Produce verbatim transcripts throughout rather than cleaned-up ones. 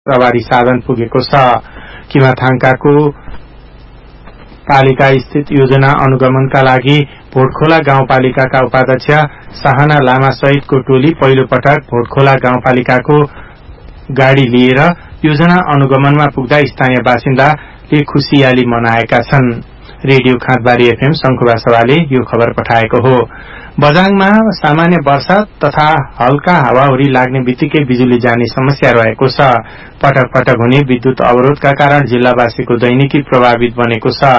प्रभारी साधन पुगेको छ। किमाथाङकाको पालिका स्थित योजना अनुगमनका लागि भोटखोला गाउँपालिकाका उपाध्यक्ष साहना लामा सहितको टोली पहिलो पटक भोटखोला गाउँपालिकाको गाड़ी लिएर योजना अनुगमनमा पुग्दा स्थानीय बासिन्दाले खुशियाली मनाएका छन्। रेडियो खाँदबारी एफएम शंखुबा सभाले यो खबर पठाएको हो। बझाङमा सामान्य वर्षा तथा हल्का हावाहुरी लाग्ने बित्तिकै बिजुली जाने समस्या रहेको छ। पटक पटक हुने विद्युत अवरोधका कारण जिल्लावासीको दैनिकी प्रभावित बनेको छ।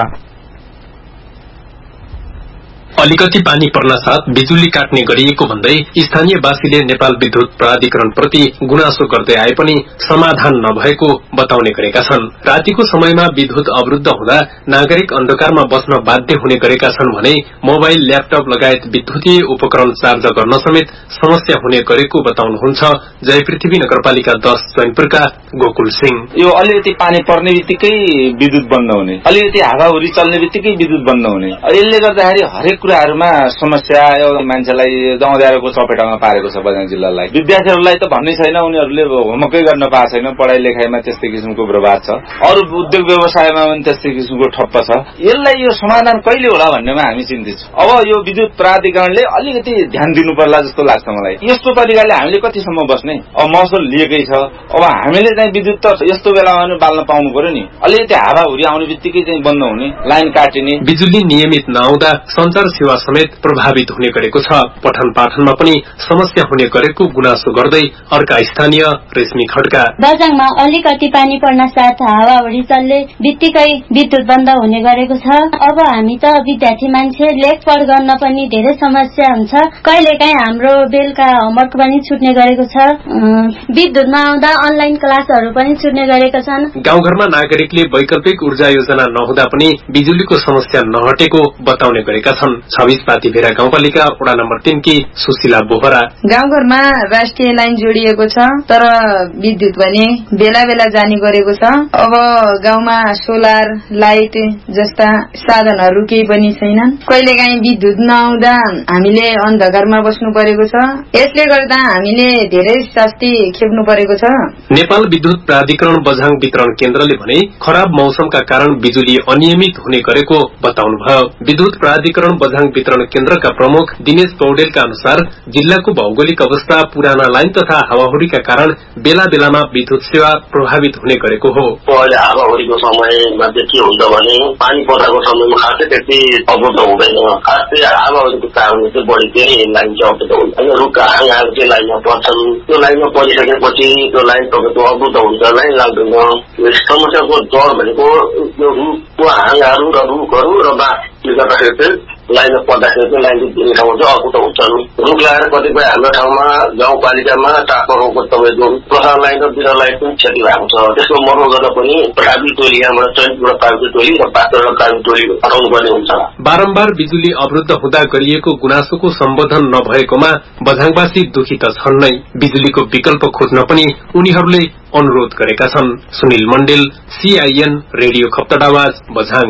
अलिकति पानी पर्न साथ बिजुली काट्ने गरिएको भन्दै स्थानीयवासीले नेपाल विद्युत प्राधिकरण प्रति गुनासो गर्दै आए पनि समाधान नभएको बताउने गरेका छन्। रातिको समयमा विद्युत अवरुद्ध हुँदा नागरिक अन्धकारमा बस्न बाध्य हुने गरेका छन् भने मोबाइल ल्यापटप लगायत विद्युतीय उपकरण चार्ज गर्न समेत समस्या हुने गरेको बताउनुहुन्छ जयपृथ्वी नगरपालिका दस चैनपुरका गोकुल सिंह। यो अलिकति पानी पर्ने बित्तिकै विद्युत बन्द हुने, अलिकति हावाहुरी चल्ने बित्तिकै विद्युत बन्द हुने, यसले गर्दाखेरि हरेक कुराहरुमा समस्या यो मान्छेलाई अँध्यारोको चपेटामा पारेको छ। बझाङ जिल्लालाई विद्यार्थीहरूलाई त भन्नै छैन, उनीहरूले होमवर्कै गर्न पाएको छैन। पढाइ लेखाइमा त्यस्तै किसिमको बर्बाद छ, अरू उद्योग व्यवसायमा पनि त्यस्तै किसिमको ठप्प छ। यसलाई यो समाधान कहिले होला भन्नेमा हामी चिन्तित छौं। अब यो विद्युत प्राधिकरणले अलिकति ध्यान दिनु पर्ला जस्तो लाग्छ मलाई। यस्तो तरिकाले हामीले कतिसम्म बस्ने? अब महसुल लिएकै छ, अब हामीले चाहिँ विद्युत त यस्तो बेलामा पनि बाल्न पाउनु पर्यो नि। अलिकति हावाहुरी आउने बित्तिकै चाहिँ बन्द हुने, लाइन काटिने, बिजुली नियमित नआउँदा सञ्चार सेवा समेत प्रभावित हुने गरेको छ। पठन पाठनमा पनि समस्या हुने गरेको गुनासो गर्दै अर्का स्थानीय रेशमी खड्का। बझाङमा अलिकति पानी पर्न साथ हावाहुरी चल्ने बित्तिकै विद्युत बन्द हुने गरेको छ। अब हामी त विद्यार्थी मान्छे, लेखपढ गर्न पनि धेरै समस्या हुन्छ। कहिलेकाहीँ हाम्रो बेलुका होमवर्क पनि छुट्ने गरेको छ। विद्युत नआउँदा अनलाइन क्लासहरू पनि छुट्ने गरेका छन्। गाउँघरमा नागरिकले वैकल्पिक ऊर्जा योजना नहुँदा पनि बिजुलीको समस्या नहटेको बताउने गरेका छन्। छब्बीस पातिभेरा गाउँपालिका वडा नम्बर तीन की सुशीला बोहरा। गाउँघरमा राष्ट्रिय लाइन जोडिएको छ, तर विद्युत भने बेला बेला जाने गरेको छ। अब गाउँमा सोलर लाइट जस्ता साधनहरू केही पनि छैनन्। कहिलेकाहीँ विद्युत नआउँदा हामीले अन्धकारमा बस्नु परेको छ। यसले गर्दा हामीले धेरै शास्ति खेप्नु परेको छ। नेपाल विद्युत प्राधिकरण बझाङ वितरण केन्द्रले भने खराब मौसमका कारण बिजुली अनियमित हुने गरेको बताउनुभयो। विद्युत प्राधिकरण बझाङ वितरण केन्द्रका प्रमुख दिनेश पौडेलका अनुसार जिल्लाको भौगोलिक अवस्था, पुराना लाइन तथा हावाहुरीका कारण बेला बेलामा विद्युत सेवा प्रभावित हुने गरेको हो। अहिले हावाहुरीको समयमा चाहिँ के हुन्छ भने पानी पर्दाको समयमा खासै त्यति अवरुद्ध हुँदैन। खासै हावाहुरीको कारणले चाहिँ बढी चाहिँ लाइन चाहिँ अवरुद्ध हुन्छ। रुखका हाँगाहरू चाहिँ लाइनमा पर्छन्। त्यो लाइनमा परिसकेपछि त्यो लाइन तपाईँको अवरुद्ध हुन्छ, लाइन लाग्दैन। समस्याको जड भनेको यो रुखको हाँगाहरू र रुखहरू र बाँसले गर्दाखेरि चाहिँ लाइनमा पर्दाखेरि चाहिँ लाइन दिने ठाउँमा चाहिँ अवरुद्ध हुन्छन्। रुख लगाएर कतिपय हाम्रो ठाउँमा गाउँपालिकामा टापरको तपाईँको प्रसार लाइन र बिरा लाइन पनि क्षति भएको छ। त्यसको मर्मत गर्न पनि प्राविधिक टोली यहाँबाट चैनपुर प्राविधिक टोली र पात्र प्राविधिक टोली हटाउनु पर्ने हुन्छ। बारम्बार बिजुली अवरुद्ध हुँदा गरिएको गुनासोको सम्बोधन नभएकोमा बझाङवासी दुखी त छन् नै, बिजुलीको विकल्प खोज्न पनि उनीहरूले अनुरोध गरेका छन्। Sunil मण्डेल, CIN radio खप्तडावाज, Bajhang.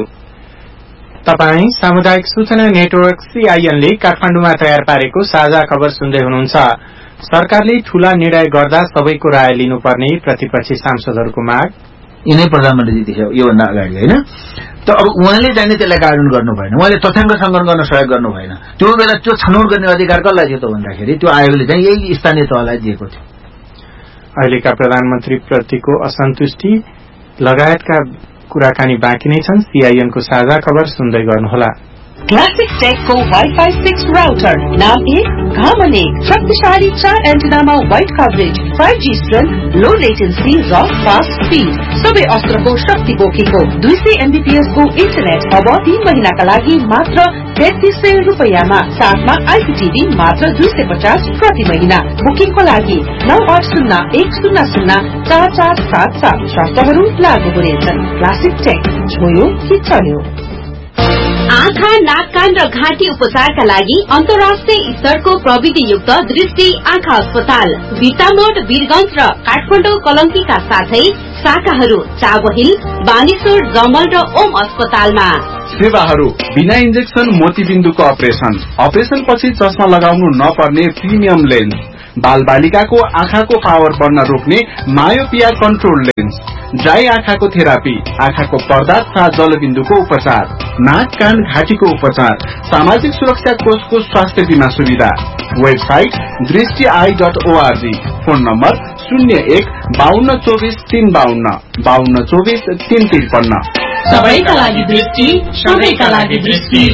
तपाई सामुदायिक सूचना नेटवर्क सीआईएन ले काठमाडौँमा तयार पारेको साझा खबर सुन्दै हुनुहुन्छ। सरकारले ठूला निर्णय गर्दा सबैको राय लिनुपर्ने प्रतिपक्षी सांसदहरूको माग। यिनै प्रधानमन्त्रीजी थियो योभन्दा अगाडि, होइन? त अब उहाँले जाने त्यसलाई कार्यान्वयन गर्नु भएन, उहाँले तथ्याङ्क संकलन गर्न सहयोग गर्नु भएन। त्यो बेला त्यो छनौट गर्ने अधिकार कसलाई थियो त भन्दाखेरि त्यो आयोगले चाहिँ यही स्थानीय तहलाई दिएको थियो। अहिलेका प्रधानमन्त्री प्रतिको असन्तुष्टि लगायतका कुराकानी बाँकी नै छन्। सीआईएनको साझा खबर सुन्दै गर्नुहोला। क्लासिक टेकको वाइफाई सिक्स राउटर नाम एक, घामन एक, शक्तिशाली चार एन्टेनामा wide coverage, five G strength, लो लेटेन्सी र फास्ट स्पीड, सबै अस्त्रको शक्ति बोकेको दुई सय एमबीपीएस को इन्टरनेट अब तीन महिनाका लागि मात्र तेत्तीस सय रूपियाँमा, साथमा आइपीटीभी मात्र दुई सय पचास प्रति महिना। बुकिङको लागि नौ आठ शून्य एक शून्य शून्य चार चार सात सात। शर्तहरू लागू हुनेछन्। क्लासिक टेक, छोयो कि चल्यो। आँखा, नाक, कान र घाँटी उपचारका लागि अन्तर्राष्ट्रिय स्तरको प्रविधियुक्त दृष्टि आँखा अस्पताल भिटामोड, वीरगंज र काठमाडौँ कलङ्कीका साथै शाखाहरू चाबहिल, बानेश्वर, जमल र ओम अस्पतालमा। सेवाहरू बिना इन्जेक्सन मोतीबिन्दुको अपरेशन, अपरेशन पछि चस्मा लगाउनु नपर्ने प्रिमियम लेन्स, बालबालिकाको आँखाको पावर बढ्न रोक्ने मायोपिया कन्ट्रोल लेन्स, ड्राई आँखाको थेरापी, आँखाको पर्दा तथा जलबिन्दुको उपचार, नाक कान घाँटीको उपचार, सामाजिक सुरक्षा कोषको स्वास्थ्य बीमा सुविधा। वेबसाइट दृष्टि I dot ORG. Phone number शून्य एक बाहन्न चौबिस तीन बाहन्न बाहन्न चौबिस तीन त्रिपन्न। सबैका लागि दृष्टि, सबैका लागि दृष्टि।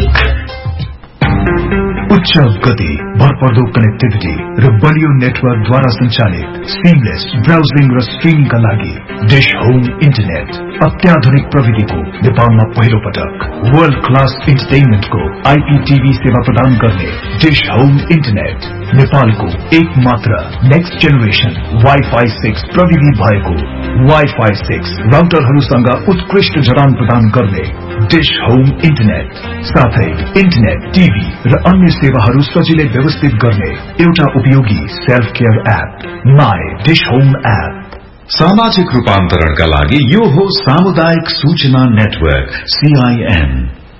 उच्च गति, भरपर्दो कनेक्टिभिटी र बलियो नेटवर्कद्वारा सञ्चालित सिमलेस ब्राउजिङ र स्ट्रिमिङका लागि डिश होम इन्टरनेट अत्याधुनिक प्रविधिको नेपालमा पहिलो पटक वर्ल्ड क्लास इन्टरटेनमेन्टको आईपीटीभी सेवा प्रदान गर्ने डिश होम इन्टरनेट नेपालको एक मात्र नेक्स्ट जेनेरेसन वाइफाई सिक्स प्रविधि भएको वाइफाई सिक्स राउटरहरूसँग उत्कृष्ट जडान प्रदान गर्ने डिश होम इन्टरनेट साथै इन्टरनेट, टिभी र अन्य सेवाहरू सजिलै व्यवस्थित गर्ने एउटा उपयोगी self care app my dish home app. सामाजिक रूपान्तरणका लागि यो हो सामुदायिक सूचना नेटवर्क सीआईएन।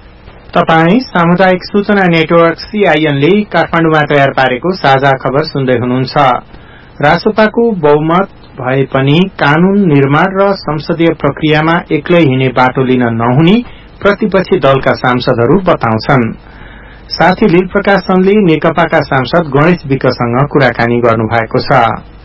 तपाई सामुदायिक सूचना नेटवर्क सीआईएन ले काठमाडौँमा तयार पारेको साझा खबर सुन्दै हुनुहुन्छ। रासोपाको बहुमत भए पनि कानून निर्माण र संसदीय प्रक्रियामा एक्लै हिँड्ने बाटो लिन नहुने प्रतिपक्षी दलका सांसदहरू बताउँछन्। साथी लील प्रकाश चन्दले नेकपाका सांसद गणेश विकसँग कुराकानी गर्नुभएको छ।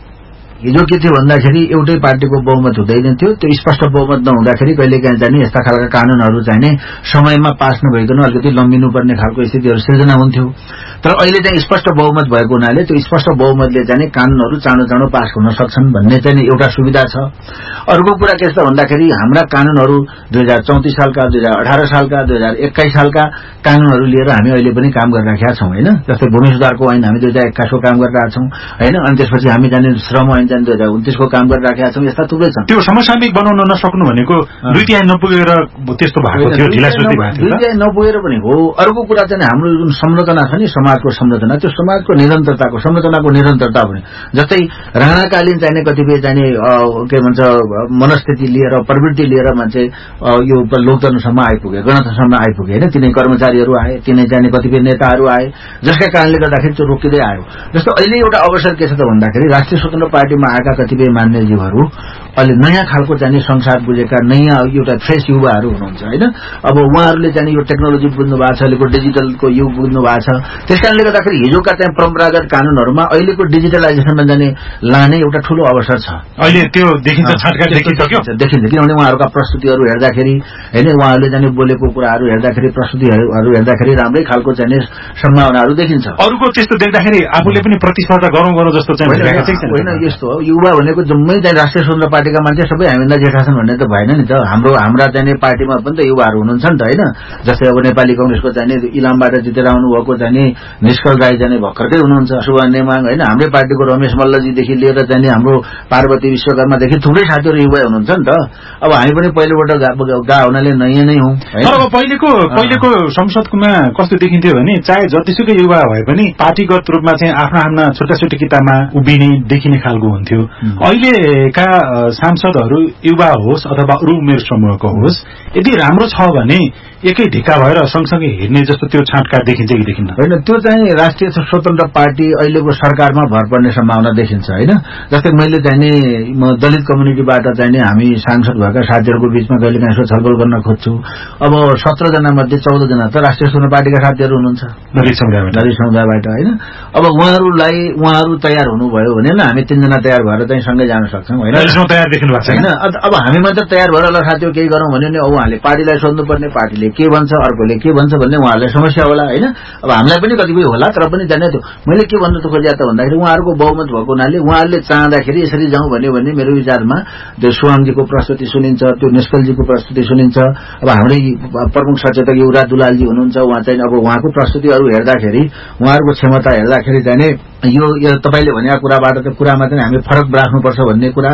हिजो के थियो भन्दाखेरि एउटै पार्टीको बहुमत हुँदैन थियो। त्यो स्पष्ट बहुमत नहुँदाखेरि कहिलेकाहीँ चाहिँ यस्ता खालका कानूनहरू चाहिँ समयमा पास नभइकन अलिकति लम्बिनुपर्ने खालको स्थितिहरू सिर्जना हुन्थ्यो। तर अहिले चाहिँ स्पष्ट बहुमत भएको हुनाले त्यो स्पष्ट बहुमतले चाहिँ कानूनहरू चाँडो चाँडो पास हुन सक्छन् भन्ने चाहिँ एउटा सुविधा छ। अर्को कुरा के छ भन्दाखेरि हाम्रा कानूनहरू दुई हजार चौतिस सालका दुई हजार अठारह सालका दुई हजार एक्काइस सालका कानूनहरू लिएर हामी अहिले पनि काम गरिरहेका छौँ होइन। जस्तै भूमि सुधारको ऐन हामी दुई हजार एक्काइसको काम गरिरहेका छौँ होइन। अनि त्यसपछि हामी जाने श्रम ऐन दुई हजार उन्तिसको काम गरिराखेका छौँ। यस्ता थुप्रै छन्। त्यो समसामयिक बनाउन नसक्नु भनेको दुई तिहाई नपुगेर त्यस्तो भएको थियो, ढिलासुस्ती भएको थियो। दुई तिहाई नपुगेर पनि हो। अर्को कुरा चाहिँ हाम्रो जुन संरचना छ नि समाजको संरचना, त्यो समाजको निरन्तरताको संरचनाको निरन्तरता भने जस्तै राणाकालीन चाहिने कतिपय चाहिने के भन्छ मनस्थिति लिएर प्रवृत्ति लिएर मान्छे यो लोकतन्त्रसम्म आइपुगे, गणतन्त्रसम्म आइपुगे होइन। तिनै कर्मचारीहरू आए, तिनै चाहिने कतिपय नेताहरू आए, जसका कारणले गर्दाखेरि त्यो रोकिँदै आयो। जस्तो अहिले एउटा अवसर के छ त भन्दाखेरि राष्ट्रिय स्वतन्त्र पार्टीमा आएका कतिपय मान्यजीवहरू अहिले नयाँ खालको चाहिँ संसार बुझेका नयाँ एउटा फ्रेश युवाहरू हुनुहुन्छ होइन। अब उहाँहरूले चाहिँ यो टेक्नोलोजी बुझ्नु भएको छ, अहिलेको डिजिटलको युग बुझ्नु भएको छ। त्यस कारणले गर्दाखेरि हिजोका चाहिँ परम्परागत कानूनहरूमा अहिलेको डिजिटलाइजेसनमा जाने लाने एउटा ठूलो अवसर छ। अहिले त्यो देखिन्छ, छाटकाट देखिसक्यो, देखिन्छ। किनभने उहाँहरूका प्रस्तुतिहरू हेर्दाखेरि होइन, उहाँहरूले जाने बोलेको कुराहरू हेर्दाखेरि, प्रस्तुतिहरू हेर्दाखेरि राम्रै खालको चाहिँ सम्भावनाहरू देखिन्छ। अरूको त्यस्तो देख्दाखेरि आफूले पनि प्रतिस्पर्धा गरौँ गरौँ जस्तो चाहिँ होइन। यस्तो हो, युवा भनेको जम्मै चाहिँ राष्ट्रिय स्वतन्त्र पार्टीका मान्छे सबै हामीभन्दा जेठा छन् भन्ने त भएन नि त। हाम्रो हाम्रा चाहिँ पार्टीमा पनि त युवाहरू हुनुहुन्छ नि त होइन। जस्तै अब नेपाली कांग्रेसको चाहिँ इलामबाट जितेर आउनु भएको चाहिँ निष्कल राई जाने भर्खरकै हुनुहुन्छ, सुभाष नेमाङ होइन। हाम्रै पार्टीको रमेश मल्लजीदेखि लिएर चाहिँ हाम्रो पार्वती विश्वकर्मादेखि थुप्रै साथीहरू युवा हुनुहुन्छ नि त। अब हामी पनि पहिलोपल्ट गा हुनाले नयाँ नै हौँ। अब पहिलेको पहिलेको संसदमा कस्तो देखिन्थ्यो भने चाहे जतिसुकै युवा भए पनि पार्टीगत रूपमा चाहिँ आफ्ना आफ्ना छुट्टा छुट्टी किताबमा उभिने देखिने खालको हुन्थ्यो। अहिलेका सांसदहरू युवा होस् अथवा अरू उमेर समूहको होस्, यदि राम्रो छ भने एकै ढिक्का भएर सँगसँगै हिँड्ने जस्तो त्यो छाँटकाट देखिन्छ कि देखिन्न? होइन, त्यो चाहिँ राष्ट्रिय स्वतन्त्र पार्टी अहिलेको सरकारमा भर पर्ने सम्भावना देखिन्छ होइन। जस्तै मैले चाहिँ म दलित कम्युनिटीबाट चाहिँ हामी सांसद भएका साथीहरूको बीचमा कहिले काहीँ यसो छलफल गर्न खोज्छु। अब सत्र जना मध्ये चौध जना त राष्ट्रिय स्वतन्त्र पार्टीका साथीहरू हुनुहुन्छ दलित समुदायबाट दलित समुदायबाट होइन। अब उहाँहरूलाई उहाँहरू तयार हुनुभयो भने हामी तीनजना तयार भएर चाहिँ सँगै जान सक्छौँ होइन। तयार देख्नु भएको छैन। अब हामी मात्र तयार भएर ल साथीहरू केही गरौँ भन्यो भने उहाँले पार्टीलाई सोध्नुपर्ने, पार्टीले के भन्छ, अर्कोले के भन्छ भन्ने उहाँहरूलाई समस्या होला होइन। अब हामीलाई पनि कतिपय होला, तर पनि जाने त्यो मैले के भन्नु त खोजिया त भन्दाखेरि उहाँहरूको बहुमत भएको हुनाले उहाँहरूले चाहँदाखेरि यसरी जाउँ भन्यो भने मेरो विचारमा त्यो सुवाङजीको प्रस्तुति सुनिन्छ, त्यो निष्कलजीको प्रस्तुति सुनिन्छ। अब हाम्रै प्रमुख सचेतक युवराज दुलालजी हुनुहुन्छ, उहाँ चाहिँ अब उहाँको प्रस्तुतिहरू हेर्दाखेरि उहाँहरूको क्षमता हेर्दाखेरि चाहिँ यो तपाईँले भनेका कुराबाट त कुरामा चाहिँ हामी फरक राख्नुपर्छ भन्ने कुरामा हामी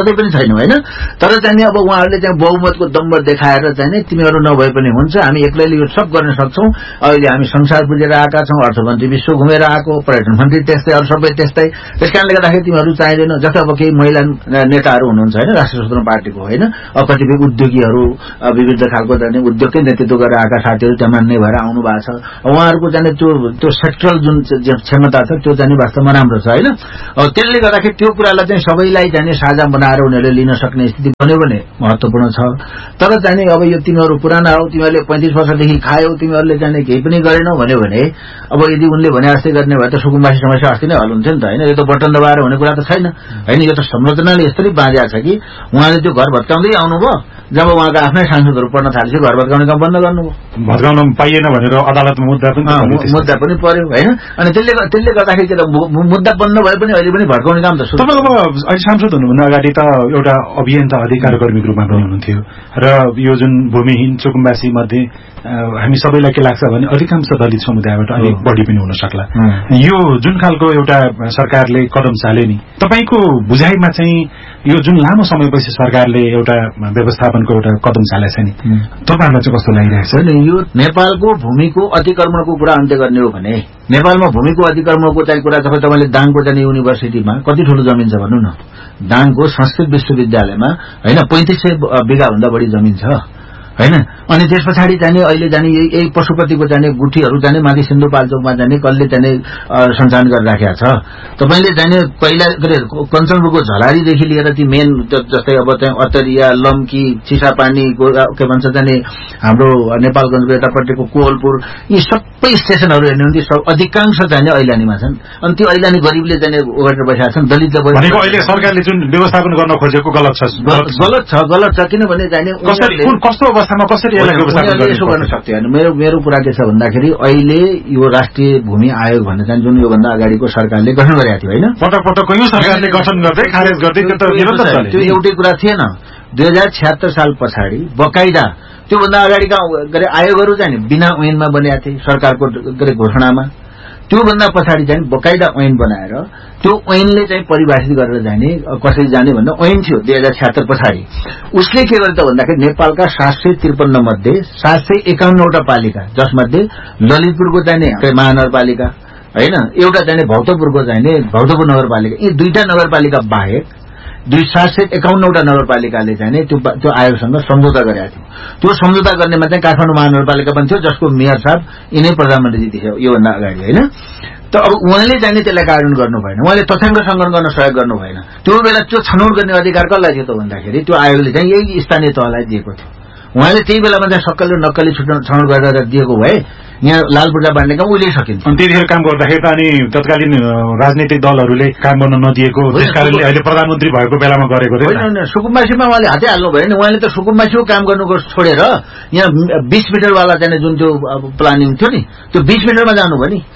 कतै पनि छैन होइन। तर चाहिँ अब उहाँहरूले चाहिँ बहुमतको दम्बर देखाएर चाहिँ तिमीहरू नभए पनि हुन्छ, हामी एक्लैले यो सब गर्न सक्छौं। अहिले हामी संसार बुझेर आएका छौं, अर्थमन्त्री विश्व घुमेर आएको, पर्यटन मन्त्री त्यस्तै, अरू सबै त्यस्तै। त्यस कारणले गर्दाखेरि तिमीहरू चाहिँदैन। जस्तै अब केही महिला नेताहरू हुनुहुन्छ होइन राष्ट्रिय स्वतन्त्र पार्टीको होइन, अब कतिपय उद्योगीहरू विविध खालको चाहिँ उद्योगकै नेतृत्व गरेर आएका साथीहरू त्यहाँ मान्ने भएर आउनु भएको छ। उहाँहरूको चाहिँ त्यो त्यो सेक्टरल जुन क्षमता छ त्यो चाहिँ वास्तवमा राम्रो छ होइन। अब त्यसले गर्दाखेरि त्यो कुरालाई चाहिँ सबैलाई चाहिँ साझा बनाएर उनीहरूले लिन सक्ने स्थिति बन्यो भने महत्वपूर्ण छ। तर चाहिँ अब यो तिमीहरू पुराना हो, तिमीहरूले पैंतिस वर्षदेखि खायौ, तिमीहरूले चाहिँ केही पनि गरेनौ भन्यो भने अब यदि उनले भने जस्तै गर्ने भए त सुकुम्बासी समस्या अस्ति नै हल हुन्थ्यो नि त होइन। यो त बटन दबाएर हुने कुरा त छैन होइन। यो त संरचनाले यस्तरी बाँधिएको छ कि उहाँले त्यो घर भत्काउँदै आउनुभयो, जब उहाँका आफ्नै सांसदहरू पढ्न थालेपछि घर भत्काउने काम बन्द गर्नुभयो, भत्काउन पाइएन भनेर अदालतमा मुद्दा पनि मुद्दा पनि पर्यो होइन। अनि त्यसले त्यसले गर्दाखेरि के त मुद्दा बन्द भए पनि अहिले पनि भड्काउने काम त तपाईँ अब अहिले सांसद हुनुभन्दा अगाडि त एउटा अभियन्ता अधिकार कर्मीको रूपमा हुनुहुन्थ्यो र यो जुन भूमिहीन सुकुम्बासी मध्ये हामी सबैलाई के लाग्छ भने अधिकांश दलित समुदायबाट अलिक बढी पनि हुन सक्ला। यो जुन खालको एउटा सरकारले कदम चाले नि, तपाईको बुझाइमा चाहिँ यो जुन लामो समयपछि सरकारले एउटा व्यवस्थापनको एउटा कदम चालेछ नि, तपाईहरुलाई चाहिँ कस्तो लागिरहेछ? यो नेपालको भूमिको अतिक्रमणको कुरा अन्त्य गर्ने हो भने नेपालमा भूमिको अतिक्रमणको चाहिँ कुरा तपाईँ तपाईँले दाङको चाहिँ युनिभर्सिटीमा कति ठूलो जमिन छ भन्नु न। दाङको संस्कृत विश्वविद्यालयमा होइन पैंतिस सय बिघा भन्दा बढी जमिन छ होइन। अनि त्यस पछाडि जाने अहिले जाने यही पशुपतिको जाने गुठीहरू जाने माथि सिन्धुपाल्चोकमा जाने कसले जाने सञ्चालन गरिराखेको छ। तपाईँले जाने पहिला कञ्चनपुरको झलारीदेखि लिएर ती मेन जस्तै अब त्यहाँ अतरिया, लम्की, चिसापानी के भन्छ जाने हाम्रो नेपालगञ्जको यतापट्टिको कोहलपुर, यी सबै स्टेशनहरू हेर्ने भने ती अधिकांश जाने ऐलानीमा छन्। अनि त्यो ऐलानी गरीबले जाने ओगटेर बसेका छन्, दलितले भनेको अहिले सरकारले जुन व्यवस्थापन गर्न खोजेको गलत छ। गलत छ गलत छ किनभने जाने कस्तो अवस्थामा कसरी यसो गर्न सक्दैन। मेरो मेरो कुरा के छ भन्दाखेरि अहिले यो राष्ट्रिय भूमि आयोग भन्ने चाहिँ जुन योभन्दा अगाडिको सरकारले गठन गरेको थियो होइन, पटक पटक कयौं सरकारले गठन गर्दै खारेज गर्दै त्यो एउटै कुरा थिएन। दुई हजार छिहत्तर साल पछाडि बकाइदा त्योभन्दा अगाडिका आयोगहरू चाहिँ बिना ऐनमा बनेका थिए सरकारको घोषणामा। त्योभन्दा पछाडि चाहिँ बकाइदा ऐन बनाएर त्यो ऐनले चाहिँ परिभाषित गरेर जाने कसरी जाने भन्दा ऐन थियो दुई हजार छिहत्तर पछाडि। उसले के गर्यो त भन्दाखेरि नेपालका सात सय त्रिपन्न मध्ये सात सय एकाउन्नवटा पालिका, जसमध्ये ललितपुरको चाहिँ महानगरपालिका होइन, एउटा चाहिँ भौतपुरको चाहिँ भौतपुर नगरपालिका, यी दुईटा नगरपालिका बाहेक दुई सात सय एकाउन्नवटा नगरपालिकाले चाहिँ त्यो त्यो आयोगसँग सम्झौता गरेका थियो। त्यो सम्झौता गर्नेमा चाहिँ काठमाडौँ महानगरपालिका पनि थियो, जसको मेयर साहब यिनै प्रधानमन्त्रीजी थियो योभन्दा अगाडि होइन। त अब उहाँले चाहिँ त्यसलाई कार्यान्वयन गर्नु भएन, उहाँले तथ्याङ्क संग्रहण गर्न सहयोग गर्नु भएन। त्यो बेला त्यो छनौट गर्ने अधिकार कसलाई थियो त भन्दाखेरि त्यो आयोगले चाहिँ यही स्थानीय तहलाई दिएको थियो। उहाँले त्यही बेलामा चाहिँ सक्कली नक्कली छनौट गरेर दिएको भए यहाँ लाल पूर्जा बाँड्ने काम उहिले सकिन्छ। अनि त्यतिखेर काम गर्दाखेरि त अनि तत्कालीन राजनीतिक दलहरूले काम गर्न नदिएको त्यसकारणले अहिले प्रधानमन्त्री भएको बेलामा गरेको होइन। सुकुम्बासीमा उहाँले हातै हाल्नु भयो नि, उहाँले त सुकुम्बासीको काम गर्नुको छोडेर यहाँ बीस मिटरवाला चाहिँ जुन त्यो प्लानिङ थियो नि त्यो बीस मिटरमा जानुभयो नि।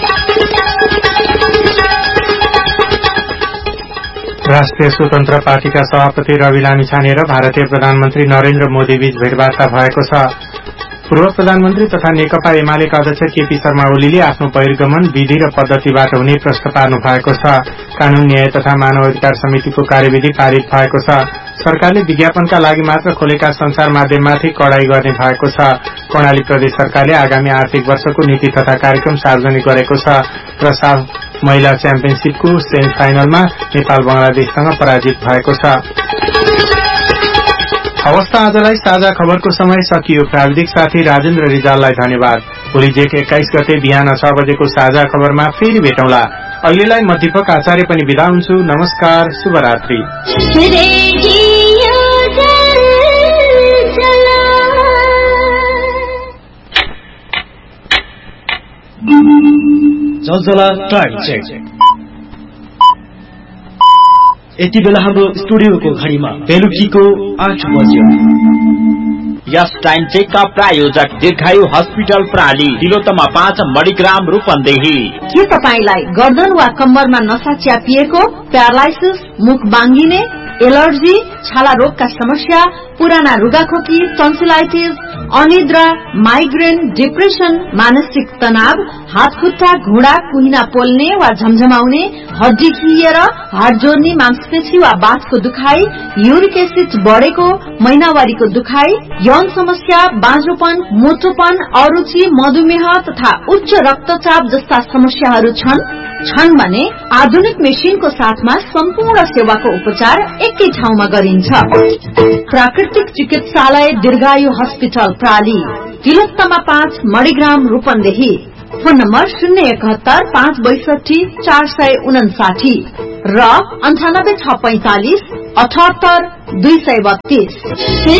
राष्ट्रिय स्वतन्त्र पार्टीका सभापति रवि लामिछाने र भारतीय प्रधानमन्त्री नरेन्द्र मोदी बीच भेटवार्ता भएको छ। पूर्व प्रधानमन्त्री तथा नेकपा एमालेका अध्यक्ष केपी शर्मा ओलीले आफ्नो बहिर्गमन विधि र पद्धतिबाट हुने प्रश्न पार्नु भएको छ। कानून न्याय तथा मानव अधिकार समितिको कार्यविधि पारित भएको छ। सरकारले विज्ञापनका लागि मात्र खोलेका संचार माध्यममाथि कडाई गर्ने भएको छ। कर्णाली प्रदेश सरकारले आगामी आर्थिक वर्षको नीति तथा कार्यक्रम सार्वजनिक गरेको छ र साफ महिला च्याम्पियनशीपको सेमी फाइनलमा नेपाल बंगलादेशसँग पराजित भएको छ। अवस्था आजलाई साझा खबरको समय सकियो। प्राविधिक साथी राजेन्द्र रिजाललाई धन्यवाद। भोलि जेठ एक्काइस गते बिहान छ बजेको साझा खबरमा फेरि भेटौँला। अहिलेलाई म दीपक आचार्य पनि बिदा हुन्छु। नमस्कार, शुभरात्रि। जलजला टाइम चेक। यति बेला हाम्रो स्टुडियोको घडीमा बेलुकीको आठ बज्यो। यस टाइम चेकका प्रायोजक दीर्घायु हस्पिटल प्राली, तिलोत्तमा पाँच, मणिग्राम, रूपन्देही। के तपाईलाई गर्दन वा कम्मरमा नसा च्यापिएको, प्यारालाइसिस, मुख बाङ्गिने, एलर्जी, छाला रोगका समस्या, पुराना रुगाखोकी, टन्सिलाइटिस, अनिद्रा, माइग्रेन, डिप्रेसन, मानसिक तनाव, हात खुट्टा, घुँडा, कुहिना पोल्ने वा झमझमाउने, हड्डी खिएर, हाड जोड्ने, मांसपेशी वा बाथको दुखाई, युरिक एसिड बढ़ेको, महिनावारीको दुखाई, यौन समस्या, बाँझोपन, मोटोपन, अरुचि, मधुमेह तथा उच्च रक्तचाप जस्ता समस्याहरू छन् छन् भने आधुनिक मेसिनको साथमा सम्पूर्ण सेवाको उपचार एकै ठाउँमा गरिन्छ। प्राकृतिक चिकित्सालय दीर्घायु हस्पिटल प्राली, तिलोत्तमा पाँच, मणिग्राम, रूपन्देही। फोन नम्बर शून्य एकहत्तर पाँच बैसठी चार सय उनासाठी र अन्ठानब्बे छ पैंतालिस अठहत्तर दुई सय बत्तीस।